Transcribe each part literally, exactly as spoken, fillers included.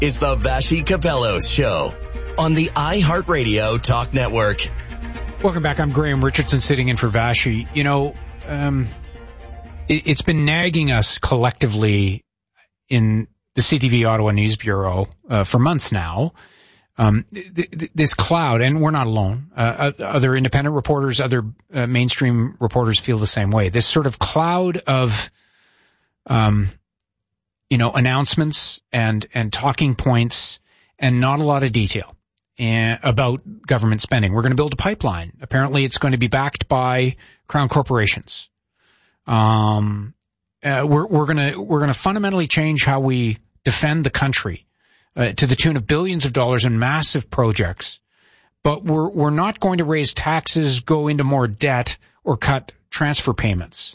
is the Vassy Capellos Show on the iHeartRadio Talk Network. Welcome back. I'm Graham Richardson sitting in for Vassy. You know, um, it, it's been nagging us collectively in the C T V Ottawa News Bureau uh, for months now. Um, th- th- this cloud, and we're not alone. Uh, other independent reporters, other uh, mainstream reporters feel the same way. This sort of cloud of, um, you know, announcements and, and talking points and not a lot of detail uh, about government spending. We're going to build a pipeline. Apparently it's going to be backed by crown corporations. Um, uh, we're, we're going to, we're going to fundamentally change how we defend the country. Uh, to the tune of billions of dollars in massive projects, but we're we're not going to raise taxes, go into more debt, or cut transfer payments.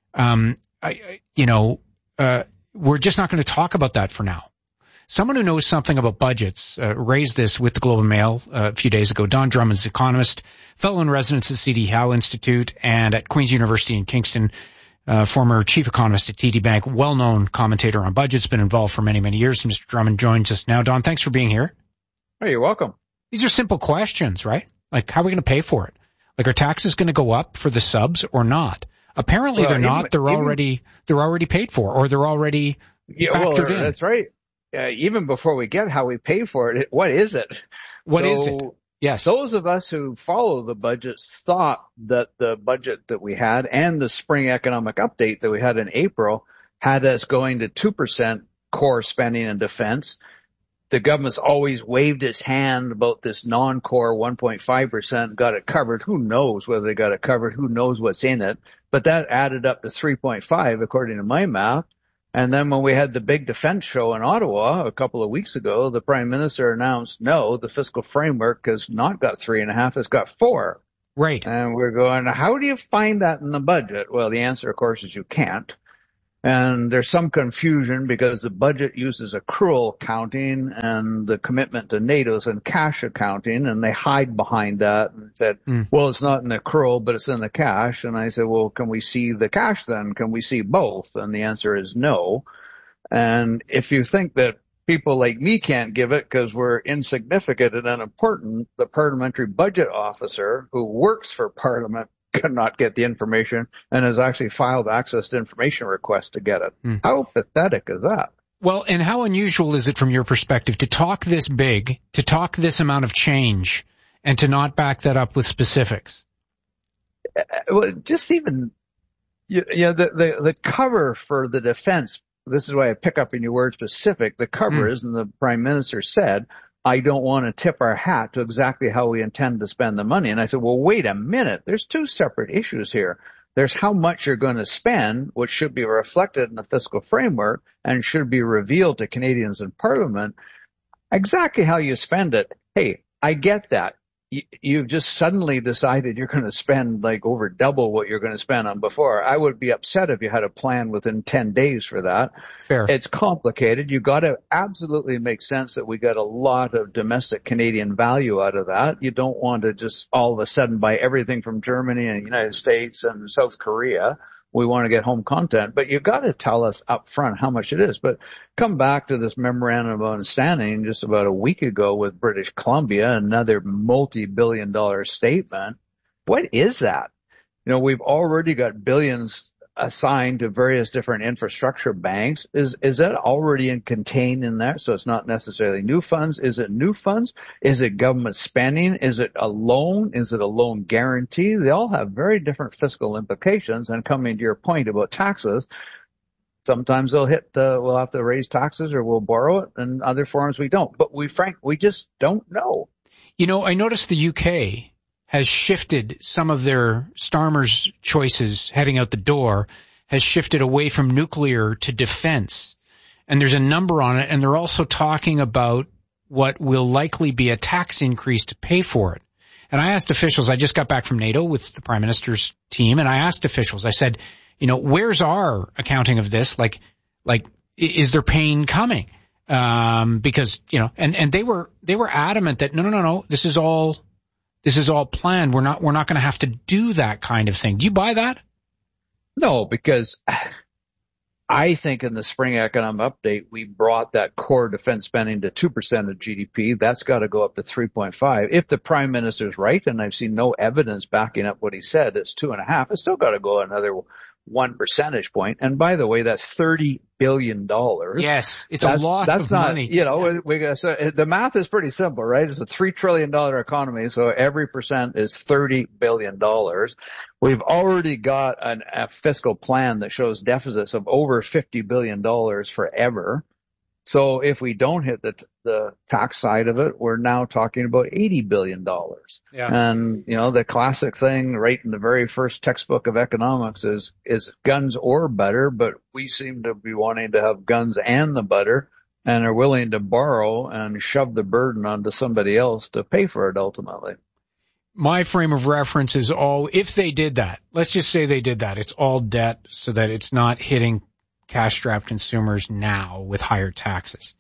Um, I, I, you know, uh, we're just not going to talk about that for now. Someone who knows something about budgets uh, raised this with the Globe and Mail uh, a few days ago. Don Drummond's economist, fellow in residence at C D Howe Institute and at Queen's University in Kingston. Uh, former chief economist at T D Bank, well-known commentator on budgets, been involved for many, many years. Mister Drummond joins us now. Don, thanks for being here. Oh, you're welcome. These are simple questions, right? Like, how are we going to pay for it? Like, are taxes going to go up for the subs or not? Apparently well, they're not. Even, they're even, already, they're already paid for, or they're already yeah, factored well, in. That's right. Uh, even before we get how we pay for it, what is it? What so, is it? Yes. Those of us who follow the budgets thought that the budget that we had and the spring economic update that we had in April had us going to two percent core spending in defense. The government's always waved its hand about this non-core one point five percent, got it covered. Who knows whether they got it covered? Who knows what's in it? But that added up to three point five according to my math. And then when we had the big defense show in Ottawa a couple of weeks ago, the Prime Minister announced, no, the fiscal framework has not got three and a half, it's got four. Right. And we're going, how do you find that in the budget? Well, the answer, of course, is you can't. And there's some confusion because the budget uses accrual accounting and the commitment to NATO's in cash accounting, and they hide behind that and said, mm. well, it's not in the accrual, but it's in the cash. And I said, well, can we see the cash then? Can we see both? And the answer is no. And if you think that people like me can't give it because we're insignificant and unimportant, the parliamentary budget officer who works for Parliament cannot get the information and has actually filed access to information requests to get it. Mm. How pathetic is that? Well, and how unusual is it from your perspective to talk this big, to talk this amount of change, and to not back that up with specifics? Uh, well, just even, you, you know, the, the, the cover for the defense, this is why I pick up in your word specific, the cover mm. is, and the Prime Minister said, I don't want to tip our hat to exactly how we intend to spend the money. And I said, well, wait a minute. There's two separate issues here. There's how much you're going to spend, which should be reflected in the fiscal framework and should be revealed to Canadians in Parliament. Exactly how you spend it. Hey, I get that. You've just suddenly decided you're going to spend like over double what you're going to spend on before. I would be upset if you had a plan within ten days for that. Fair. It's complicated. You got to absolutely make sense that we got a lot of domestic Canadian value out of that. You don't want to just all of a sudden buy everything from Germany and the United States and South Korea. We want to get home content, but you got to tell us up front how much it is. But come back to this memorandum of understanding just about a week ago with British Columbia, another multi-billion dollar statement. What is that? You know, we've already got billions assigned to various different infrastructure banks. Is, is that already in, contained in there? So it's not necessarily new funds. Is it new funds? Is it government spending? Is it a loan? Is it a loan guarantee? They all have very different fiscal implications. And coming to your point about taxes, sometimes they'll hit the, we'll have to raise taxes or we'll borrow it, and other forms we don't. But we frank, we just don't know. You know, I noticed the U K has shifted some of their Starmer's choices heading out the door, has shifted away from nuclear to defense. And there's a number on it, and they're also talking about what will likely be a tax increase to pay for it. And I asked officials, I just got back from NATO with the Prime Minister's team, and I asked officials, I said, you know, where's our accounting of this? Like, like, is there pain coming? Um, because, you know, and, and they were, they were adamant that no, no, no, no, this is all, This is all planned. We're not, we're not going to have to do that kind of thing. Do you buy that? No, because I think in the spring economic update, we brought that core defense spending to two percent of G D P. That's got to go up to three point five. If the prime minister's right, and I've seen no evidence backing up what he said, it's two and a half. It's still got to go another one percentage point. And by the way, that's thirty billion dollars. Yes, it's that's, a lot that's of not, money. You know, we got, so the math is pretty simple, right? It's a three trillion dollars economy, so every percent is thirty billion dollars. We've already got an, a fiscal plan that shows deficits of over fifty billion dollars forever. So if we don't hit the the tax side of it, we're now talking about eighty billion dollars. Yeah. And, you know, the classic thing right in the very first textbook of economics is, is guns or butter, but we seem to be wanting to have guns and the butter and are willing to borrow and shove the burden onto somebody else to pay for it ultimately. My frame of reference is all, if they did that, let's just say they did that, it's all debt so that it's not hitting cash-strapped consumers now with higher taxes.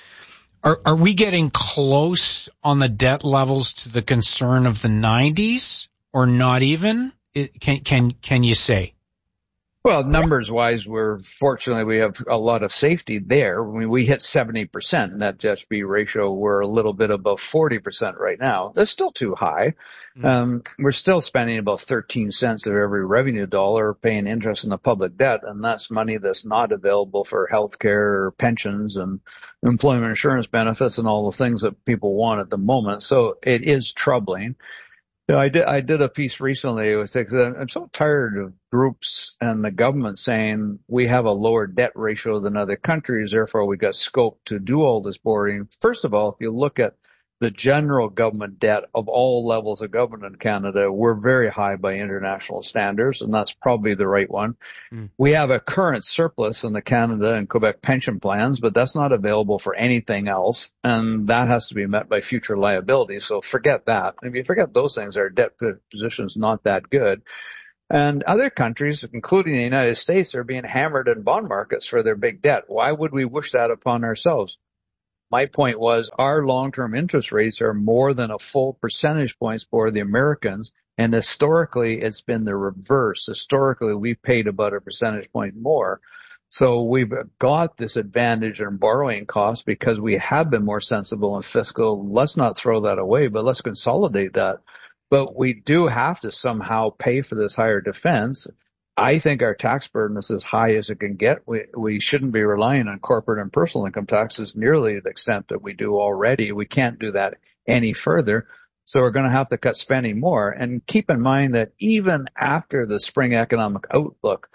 Are, are we getting close on the debt levels to the concern of the nineties or not even? It, can, can, can you say? Well, numbers wise, we're fortunately we have a lot of safety there. I mean, we hit seventy percent net debt to G D P ratio. We're a little bit above forty percent right now. That's still too high. Mm-hmm. Um, we're still spending about thirteen cents of every revenue dollar paying interest in the public debt, and that's money that's not available for health care or pensions and employment insurance benefits and all the things that people want at the moment. So it is troubling. You know, I did, I did a piece recently with, I'm so tired of groups and the government saying we have a lower debt ratio than other countries, therefore we got scope to do all this borrowing. First of all, if you look at the general government debt of all levels of government in Canada, we're very high by international standards, and that's probably the right one. Mm. We have a current surplus in the Canada and Quebec pension plans, but that's not available for anything else, and that has to be met by future liabilities. So forget that. If you forget those things, our debt position is not that good. And other countries, including the United States, are being hammered in bond markets for their big debt. Why would we wish that upon ourselves? My point was our long-term interest rates are more than a full percentage points for the Americans, and historically it's been the reverse. Historically, we've paid about a percentage point more. So we've got this advantage in borrowing costs because we have been more sensible and fiscal. Let's not throw that away, but let's consolidate that. But we do have to somehow pay for this higher defense. I think our tax burden is as high as it can get. We, we shouldn't be relying on corporate and personal income taxes nearly to the extent that we do already. We can't do that any further. So we're going to have to cut spending more. And keep in mind that even after the spring economic outlook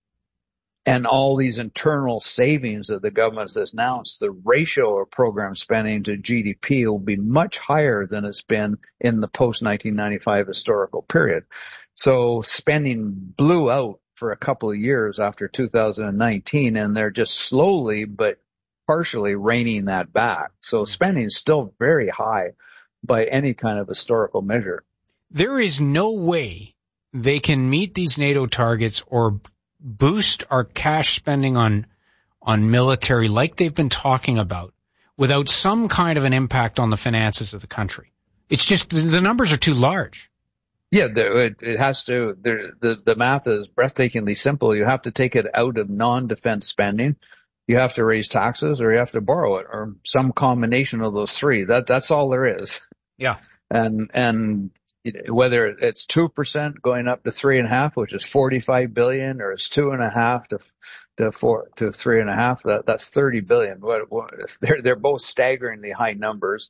and all these internal savings that the government has announced, the ratio of program spending to G D P will be much higher than it's been in the post nineteen ninety-five historical period. So spending blew out for a couple of years after two thousand nineteen, and they're just slowly but partially reining that back. So spending is still very high by any kind of historical measure. There is no way they can meet these NATO targets or boost our cash spending on on military like they've been talking about without some kind of an impact on the finances of the country. It's just the numbers are too large. Yeah, it, it has to. The, the math is breathtakingly simple. You have to take it out of non-defense spending. You have to raise taxes, or you have to borrow it, or some combination of those three. That that's all there is. Yeah. And and whether it's two percent going up to three and a half, which is forty-five billion, or it's two and a half to to four to three and a half, that that's thirty billion. What, what, they're they're both staggeringly high numbers,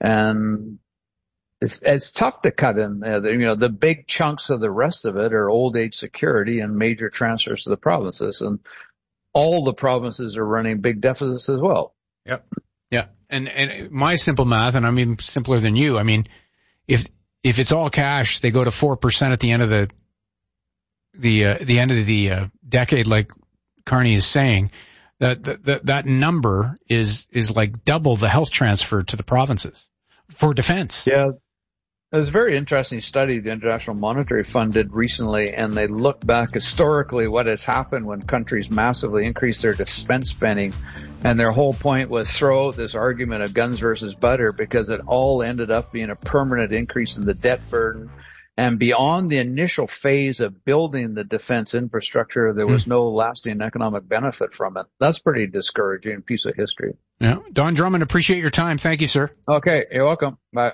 and It's, it's tough to cut in. Uh, the, you know, the big chunks of the rest of it are old age security and major transfers to the provinces, and all the provinces are running big deficits as well. Yep. Yeah. And and my simple math, and I'm even simpler than you. I mean, if if it's all cash, they go to four percent at the end of the the uh, the end of the uh, decade, like Carney is saying. That that that number is is like double the health transfer to the provinces for defense. Yeah. It was a very interesting study the International Monetary Fund did recently, and they looked back historically what has happened when countries massively increase their defense spending. And their whole point was throw out this argument of guns versus butter, because it all ended up being a permanent increase in the debt burden And beyond the initial phase of building the defense infrastructure, there was mm. no lasting economic benefit from it. That's pretty discouraging piece of history. Yeah. Don Drummond, appreciate your time. Thank you, sir. Okay. You're welcome. Bye.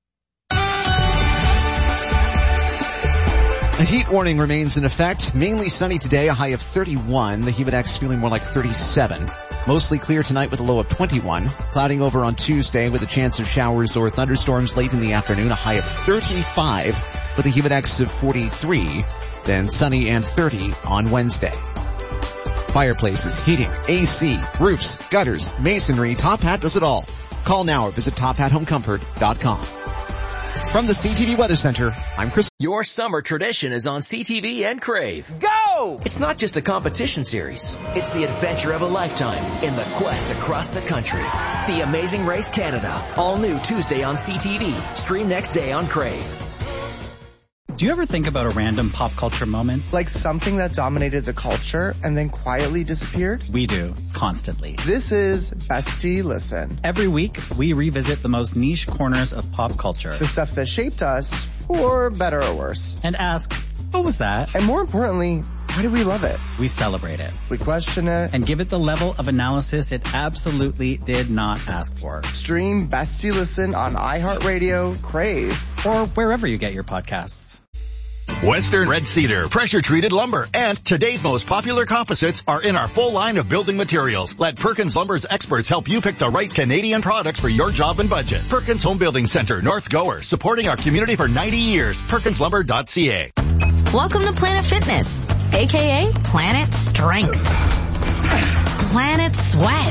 A heat warning remains in effect. Mainly sunny today, a high of thirty-one. The humid index feeling more like thirty-seven. Mostly clear tonight with a low of twenty-one. Clouding over on Tuesday with a chance of showers or thunderstorms late in the afternoon, a high of thirty-five with a humid index of forty-three. Then sunny and thirty on Wednesday. Fireplaces, heating, A C, roofs, gutters, masonry, Top Hat does it all. Call now or visit top hat home comfort dot com. From the C T V Weather Center, I'm Chris. Your summer tradition is on C T V and Crave. Go! It's not just a competition series. It's the adventure of a lifetime in the quest across the country. The Amazing Race Canada. All new Tuesday on C T V. Stream next day on Crave. Do you ever think about a random pop culture moment? Like something that dominated the culture and then quietly disappeared? We do, constantly. This is Bestie Listen. Every week, we revisit the most niche corners of pop culture. The stuff that shaped us, for better or worse. And ask, what was that? And more importantly, why do we love it? We celebrate it. We question it. And give it the level of analysis it absolutely did not ask for. Stream Bestie Listen on iHeartRadio, Crave, or wherever you get your podcasts. Western Red Cedar, pressure-treated lumber, and today's most popular composites are in our full line of building materials. Let Perkins Lumber's experts help you pick the right Canadian products for your job and budget. Perkins Home Building Center, North Gower, supporting our community for ninety years. perkins lumber dot c a. Welcome to Planet Fitness, aka Planet Strength, Planet Sweat,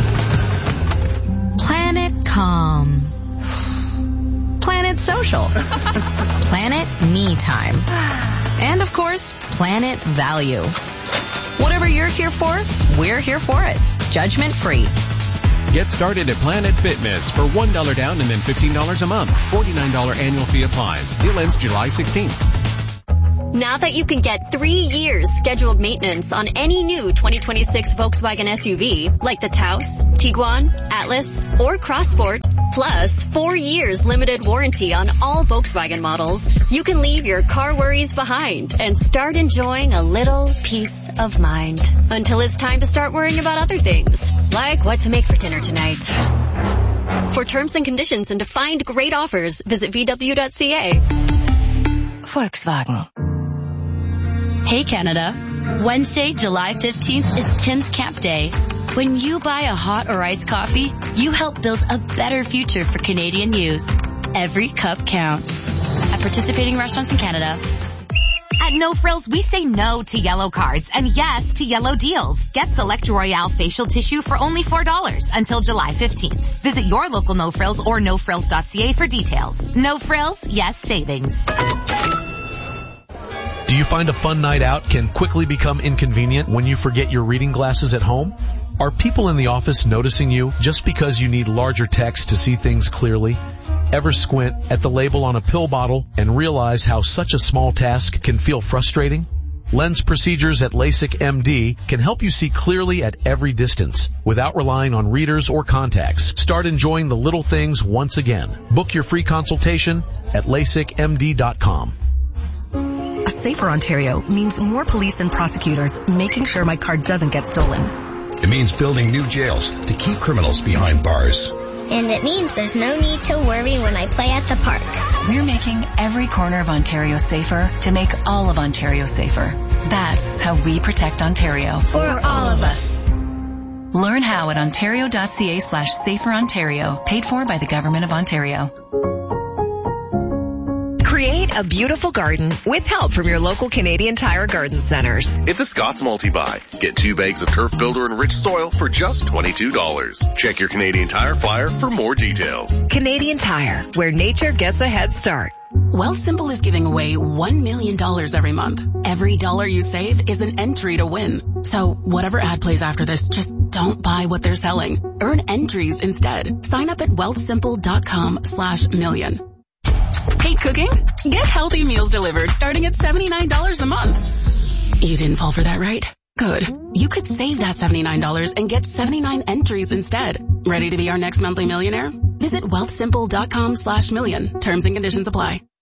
Planet Calm, Planet Social, Planet Me Time, and of course, Planet Value. Whatever you're here for, we're here for it. Judgment free. Get started at Planet Fitness for one dollar down and then fifteen dollars a month. forty-nine dollars annual fee applies. Deal ends July sixteenth. Now that you can get three years scheduled maintenance on any new twenty twenty-six Volkswagen S U V, like the Taos, Tiguan, Atlas, or Crossport, plus four years limited warranty on all Volkswagen models, you can leave your car worries behind and start enjoying a little peace of mind. Until it's time to start worrying about other things, like what to make for dinner tonight. For terms and conditions and to find great offers, visit v w dot c a. Volkswagen. Hey Canada, Wednesday, July fifteenth is Tim's Camp Day. When you buy a hot or iced coffee, you help build a better future for Canadian youth. Every cup counts. At participating restaurants in Canada. At No Frills, we say no to yellow cards and yes to yellow deals. Get Select Royale facial tissue for only four dollars until July fifteenth. Visit your local No Frills or no frills dot c a for details. No Frills, yes savings. Do you find a fun night out can quickly become inconvenient when you forget your reading glasses at home? Are people in the office noticing you just because you need larger text to see things clearly? Ever squint at the label on a pill bottle and realize how such a small task can feel frustrating? Lens procedures at LASIK M D can help you see clearly at every distance without relying on readers or contacts. Start enjoying the little things once again. Book your free consultation at lasik m d dot com. A safer Ontario means more police and prosecutors making sure my car doesn't get stolen. It means building new jails to keep criminals behind bars. And it means there's no need to worry when I play at the park. We're making every corner of Ontario safer to make all of Ontario safer. That's how we protect Ontario. For all of us. Learn how at ontario dot c a slash safer Ontario. Paid for by the Government of Ontario. Create a beautiful garden with help from your local Canadian Tire Garden Centers. It's a Scott's multi-buy. Get two bags of Turf Builder and Rich Soil for just twenty-two dollars. Check your Canadian Tire flyer for more details. Canadian Tire, where nature gets a head start. Wealthsimple is giving away one million dollars every month. Every dollar you save is an entry to win. So whatever ad plays after this, just don't buy what they're selling. Earn entries instead. Sign up at wealthsimple dot com slash million. Hate cooking? Get healthy meals delivered starting at seventy-nine dollars a month. You didn't fall for that, right? Good. You could save that seventy-nine dollars and get seventy-nine entries instead. Ready to be our next monthly millionaire? Visit wealthsimple dot com slash million. Terms and conditions apply.